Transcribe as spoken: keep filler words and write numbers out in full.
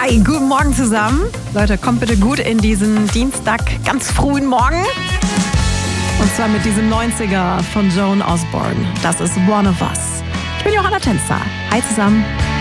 Hi, guten Morgen zusammen. Leute, kommt bitte gut in diesen Dienstag, ganz frühen Morgen. Und zwar mit diesem neunziger von Joan Osborne. Das ist One of Us. Ich bin Johanna Tänzer. Hi zusammen.